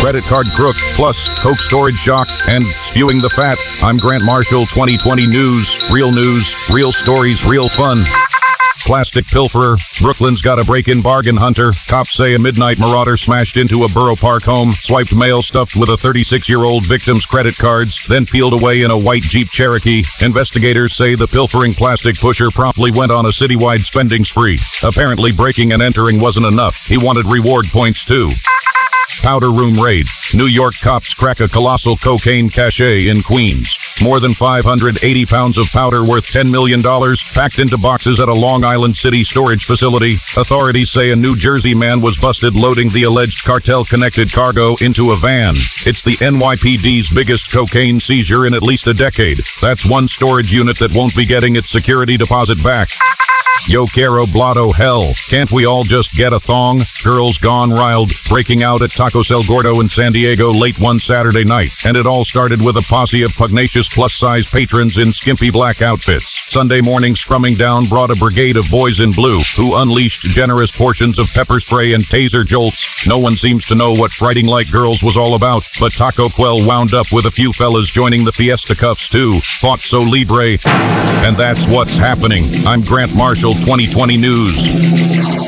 credit card crook, plus Coke storage shock, and spewing the fat. I'm Grant Marshall, 2020 News. Real stories, real fun. Plastic pilferer. Brooklyn's got a break-in bargain hunter. Cops say a midnight marauder smashed into a Borough Park home, swiped mail stuffed with a 36-year-old victim's credit cards, then peeled away in a white Jeep Cherokee. Investigators say the pilfering plastic pusher promptly went on a citywide spending spree. Apparently breaking and entering wasn't enough. He wanted reward points too. Powder room raid. New York cops crack a colossal cocaine cache in Queens. More than 580 pounds of powder worth $10 million packed into boxes at a Long Island City storage facility. Authorities say a New Jersey man was busted loading the alleged cartel-connected cargo into a van. It's the NYPD's biggest cocaine seizure in at least a decade. That's one storage unit that won't be getting its security deposit back. Yo quiero blotto hell. Can't we all just get a thong? Girls gone riled, breaking out at Taco Cell Gordo in San Diego late one Saturday night. And it all started with a posse of pugnacious plus-size patrons in skimpy black outfits. Sunday morning scrumming down brought a brigade of boys in blue who unleashed generous portions of pepper spray and taser jolts. No one seems to know what frighting like girls was all about, but Taco Quell wound up with a few fellas joining the fiesta cuffs too. Fought so libre. And that's what's happening. I'm Grant Marshall, 2020 News.